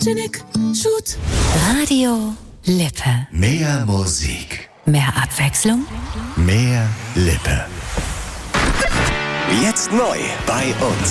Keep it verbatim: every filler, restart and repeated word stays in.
Genick, Shoot. Radio Lippe. Mehr Musik. Mehr Abwechslung. Mehr Lippe. Jetzt neu bei uns.